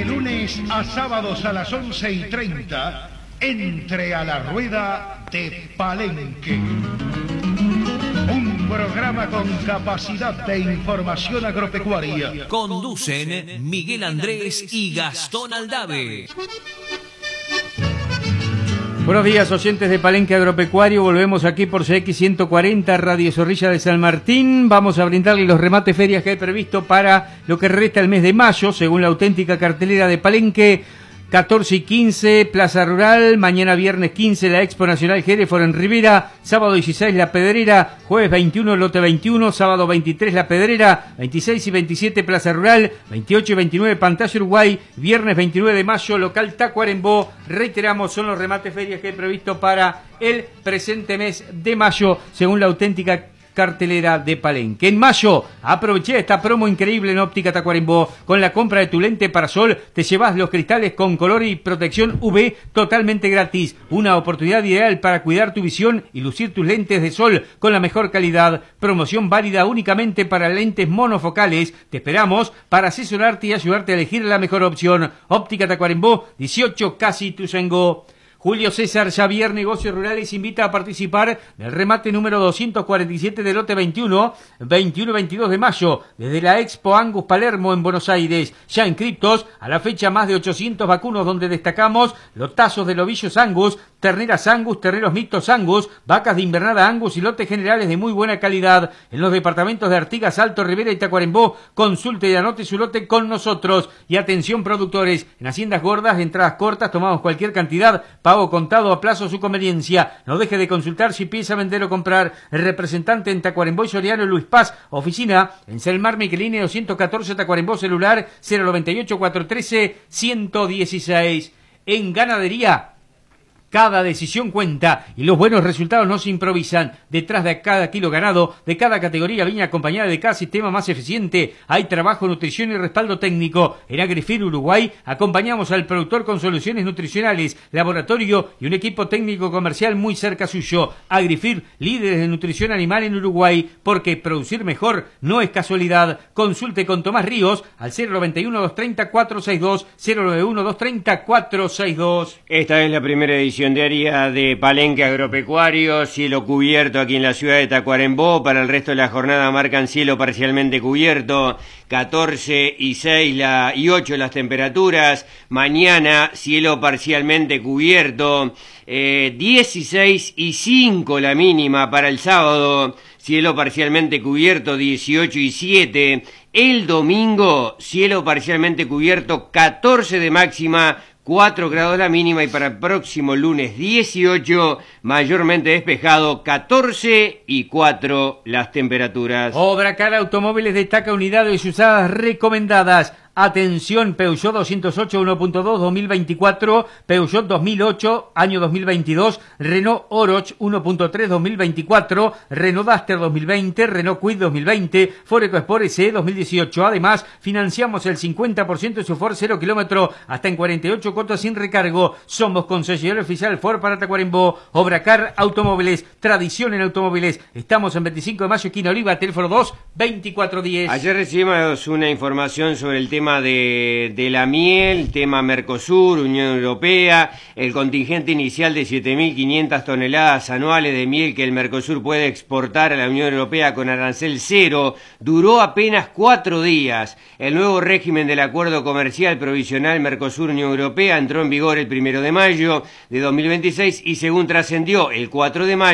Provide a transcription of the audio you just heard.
lunes a sábados a las 11:30, entre a la rueda de Palenque. Un programa con capacidad de información agropecuaria. Conducen Miguel Andrés y Gastón Aldave. Buenos días, oyentes de Palenque Agropecuario. Volvemos aquí por CX 140, Radio Zorrilla de San Martín. Vamos a brindarle los remates ferias que hay previsto para lo que resta el mes de mayo, según la auténtica cartelera de Palenque. 14 y 15, Plaza Rural, mañana viernes 15, la Expo Nacional Hereford en Rivera, sábado 16, La Pedrera, jueves 21, Lote 21, sábado 23, La Pedrera, 26 y 27, Plaza Rural, 28 y 29, Pantalla Uruguay, viernes 29 de mayo, local Tacuarembó. Reiteramos, son los remates ferias que hay previsto para el presente mes de mayo, según la auténtica cartelera de Palenque. En mayo, aproveché esta promo increíble en Óptica Tacuarembó. Con la compra de tu lente para sol, te llevas los cristales con color y protección UV totalmente gratis. Una oportunidad ideal para cuidar tu visión y lucir tus lentes de sol con la mejor calidad. Promoción válida únicamente para lentes monofocales. Te esperamos para asesorarte y ayudarte a elegir la mejor opción. Óptica Tacuarembó, 18 Casi Ituzaingó. Julio César Xavier Negocios Rurales invita a participar del remate número 247 del lote 21 y 22 de mayo, desde la Expo Angus Palermo en Buenos Aires. Ya inscriptos, a la fecha más de 800 vacunos, donde destacamos lotazos de novillos Angus, terneras Angus, terneros mixtos Angus, vacas de invernada Angus y lotes generales de muy buena calidad. En los departamentos de Artigas, Alto, Rivera y Tacuarembó, consulte y anote su lote con nosotros. Y atención productores, en haciendas gordas, entradas cortas, tomamos cualquier cantidad, pago contado a plazo a su conveniencia. No deje de consultar si piensa vender o comprar. El representante en Tacuarembó y Soriano, Luis Paz. Oficina en Selmar Michelini 214, Tacuarembó, celular 098 413 116. En ganadería, cada decisión cuenta y los buenos resultados no se improvisan. Detrás de cada kilo ganado, de cada categoría viene acompañada de cada sistema más eficiente. Hay trabajo, nutrición y respaldo técnico. En Agrifir Uruguay acompañamos al productor con soluciones nutricionales, laboratorio y un equipo técnico comercial muy cerca suyo. Agrifir, líderes de nutrición animal en Uruguay, porque producir mejor no es casualidad. Consulte con Tomás Ríos al 091-230-462, 091-230-462. Esta es la primera edición diaria de Palenque Agropecuario, cielo cubierto aquí en la ciudad de Tacuarembó. Para el resto de la jornada marcan cielo parcialmente cubierto, 14 y 6 y 8 las temperaturas. Mañana cielo parcialmente cubierto, 16 y 5 la mínima. Para el sábado cielo parcialmente cubierto, 18 y 7. El domingo cielo parcialmente cubierto, 14 de máxima, 4 grados la mínima, y para el próximo lunes 18, mayormente despejado, 14 y 4 las temperaturas. Obracar Automóviles destaca unidades usadas recomendadas. Atención, Peugeot 208 1.2 2024, Peugeot 2008 año 2022, Renault Oroch 1.3 2024, Renault Duster 2020, Renault Kwid 2020, Ford EcoSport SE 2018. Además, financiamos el 50% de su Ford 0 kilómetro hasta en 48 cuotas sin recargo. Somos concesionario oficial Ford para Tacuarembó. Obracar Automóviles, tradición en automóviles. Estamos en 25 de mayo, esquina Oliva, teléfono 2-2410. Ayer recibimos una información sobre el tema de la miel, tema Mercosur, Unión Europea, el contingente inicial de 7.500 toneladas anuales de miel que el Mercosur puede exportar a la Unión Europea con arancel cero, duró apenas 4 días. El nuevo régimen del acuerdo comercial provisional Mercosur-Unión Europea entró en vigor el 1 de mayo de 2026 y, según trascendió el 4 de mayo,